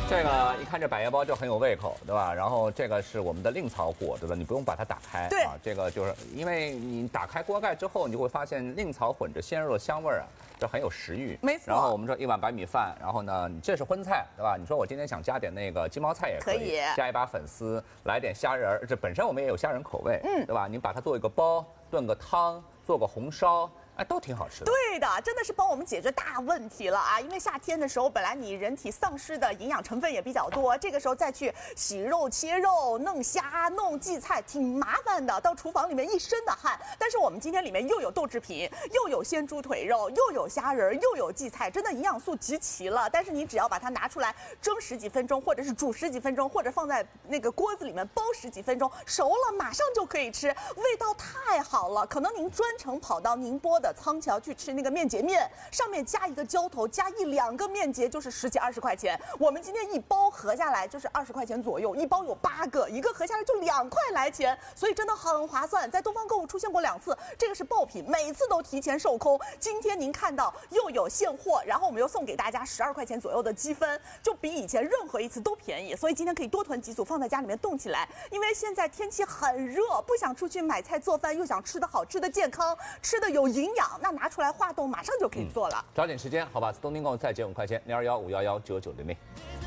这个一看这百叶包就很有胃口，对吧？然后这个是我们的令草果，对吧？你不用把它打开， 对啊，这个就是因为你打开锅盖之后，你就会发现令草混着鲜肉的香味儿啊，就很有食欲。 没错。 然后我们说1碗白米饭，然后呢，这是荤菜，对吧？你说我今天想加点那个鸡毛菜也可以，加一把粉丝，来点虾仁儿，这本身我们也有虾仁口味，对吧？你把它做一个包，炖个汤，做个红烧。哎，都挺好吃的。 对的，真的是帮我们解决大问题了啊！因为夏天的时候，本来你人体丧失的营养成分也比较多，这个时候再去洗肉、切肉、弄虾、弄荠菜，挺麻烦的，到厨房里面一身的汗。但是我们今天里面又有豆制品，又有鲜猪腿肉，又有虾仁，又有荠菜，真的营养素集齐了。但是你只要把它拿出来蒸10几分钟，或者是煮10几分钟，或者放在那个锅子里面煲10几分钟，熟了马上就可以吃，味道太好了。可能您专程跑到宁波的仓桥去吃那个面结面，上面加一个浇头，加1、2个面结就是10几20块钱。我们今天一包合下来就是20块钱左右，一包有8个，一个合下来就2块来钱，所以真的很划算。在东方购物出现过2次，这个是爆品，每次都提前售空。今天您看到又有现货，然后我们又送给大家12块钱左右的积分，就比以前任何一次都便宜。所以今天可以多囤几组放在家里面冻起来，因为现在天气很热，不想出去买菜做饭，又想吃的好、吃的健康、吃的有营养，那拿出来化冻马上就可以做了。 抓紧时间，好吧？东京购再减5块钱，0215119900。